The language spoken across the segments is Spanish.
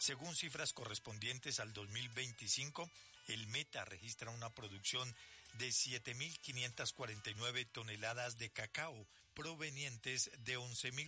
Según cifras correspondientes al 2025, el Meta registra una producción de 7.549 toneladas de cacao provenientes de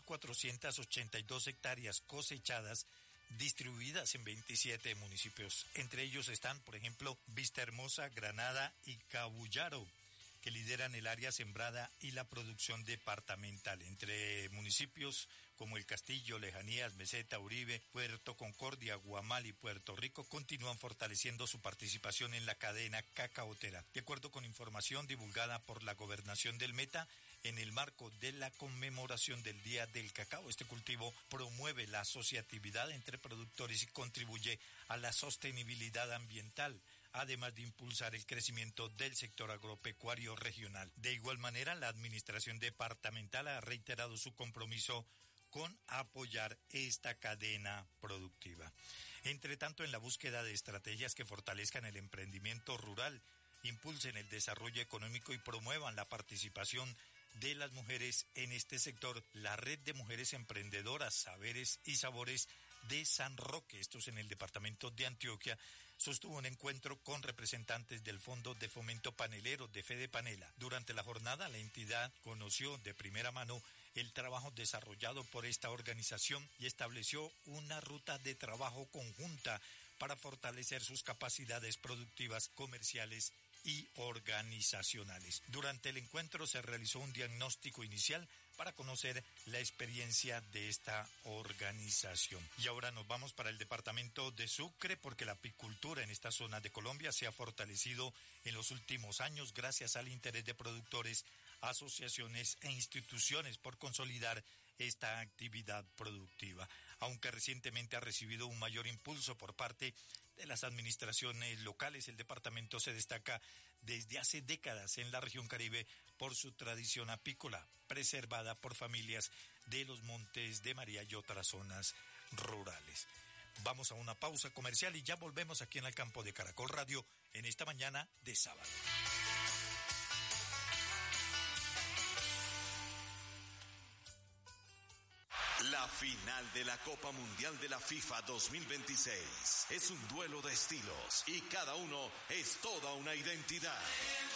11.482 hectáreas cosechadas distribuidas en 27 municipios. Entre ellos están, por ejemplo, Vistahermosa, Granada y Cabullaro, que lideran el área sembrada y la producción departamental. Entre municipios como El Castillo, Lejanías, Meseta, Uribe, Puerto Concordia, Guamal y Puerto Rico continúan fortaleciendo su participación en la cadena cacaotera. De acuerdo con información divulgada por la Gobernación del Meta, en el marco de la conmemoración del Día del Cacao, este cultivo promueve la asociatividad entre productores y contribuye a la sostenibilidad ambiental, además de impulsar el crecimiento del sector agropecuario regional. De igual manera, la administración departamental ha reiterado su compromiso con apoyar esta cadena productiva. Entre tanto, en la búsqueda de estrategias que fortalezcan el emprendimiento rural, impulsen el desarrollo económico y promuevan la participación de las mujeres en este sector, la Red de Mujeres Emprendedoras, Saberes y Sabores de San Roque, estos en el departamento de Antioquia, sostuvo un encuentro con representantes del Fondo de Fomento Panelero de Fede Panela. Durante la jornada, la entidad conoció de primera mano el trabajo desarrollado por esta organización y estableció una ruta de trabajo conjunta para fortalecer sus capacidades productivas, comerciales y organizacionales. Durante el encuentro se realizó un diagnóstico inicial para conocer la experiencia de esta organización. Y ahora nos vamos para el departamento de Sucre, porque la apicultura en esta zona de Colombia se ha fortalecido en los últimos años gracias al interés de productores, asociaciones e instituciones por consolidar esta actividad productiva. Aunque recientemente ha recibido un mayor impulso por parte de las administraciones locales, el departamento se destaca desde hace décadas en la región Caribe por su tradición apícola, preservada por familias de los Montes de María y otras zonas rurales. Vamos a una pausa comercial y ya volvemos aquí en el campo de Caracol Radio en esta mañana de sábado. La final de la Copa Mundial de la FIFA 2026 es un duelo de estilos y cada uno es toda una identidad.